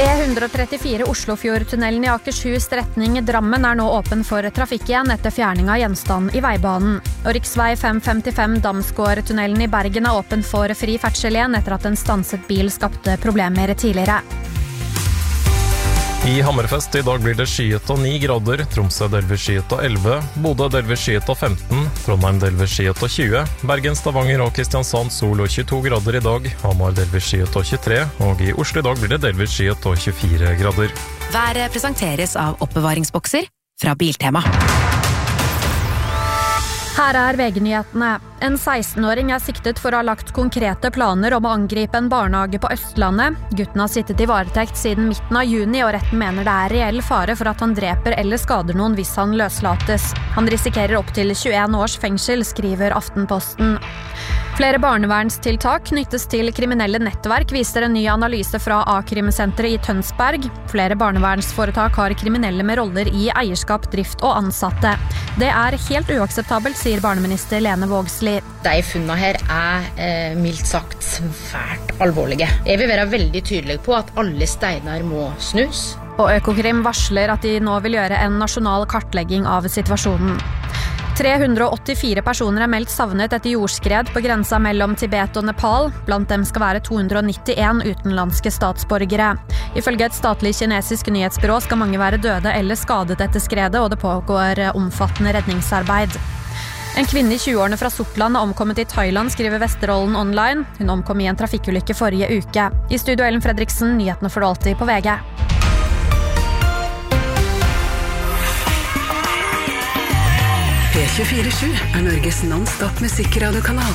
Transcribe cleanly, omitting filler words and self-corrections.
E134 Oslofjordtunnelen i Akershus retning Drammen nå åpen for trafikk igjen etter fjerning av gjenstand i veibanen. Og riksvei 555 Damsgårdtunnelen i Bergen åpen for fri ferdsel igjen etter at en stanset bil skapte problemer tidligere. I Hammerfest i dag blir det skyet og 9 grader, Tromsø delvis skyet og 11, Bodø delvis skyet og 15, Trondheim delvis skyet og 20, Bergen, Stavanger og Kristiansand sol og 22 grader i dag, Hamar delvis skyet og 23, og i Oslo i dag blir det delvis skyet og 24 grader. Været presenteres av oppbevaringsbokser fra Biltema. Her VG-nyhetene. En 16-åring siktet for å ha lagt konkrete planer om å angripe en barnehage på Østlandet. Gutten har sittet i varetekt siden midten av juni, og retten mener det reell fare for at han dreper eller skader noen hvis han løslates. Han risikerer opp til 21 års fengsel, skriver Aftenposten. Flere barnevernstiltak knyttes til kriminelle nettverk, viser en ny analyse fra A-krimsenteret i Tønsberg. Flere barnevernsforetak har kriminelle med roller i eierskap, drift og ansatte. Det helt uakseptabelt, sier barneminister Lene Vågslid. De funnene her mildt sagt svært alvorlige. Jeg vil være veldig tydelig på at alle steiner må snus. Og Økokrim varsler at de nå vil gjøre en nasjonal kartlegging av situasjonen. 384 personer meldt savnet etter jordskred på grensa mellom Tibet og Nepal. Blant dem skal være 291 utenlandske statsborgere. Ifølge et statlig kinesisk nyhetsbyrå skal mange være døde eller skadet etter skredet, og det pågår omfattende redningsarbeid. En kvinne i 20-årene fra Sortland omkommet i Thailand, skriver Vesterålen Online. Hun omkom i en trafikkulykke forrige uke. I studio Ellen Fredriksen, nyhetene får du alltid på VG. P24/7 Norges non-stop musikkradio-kanal.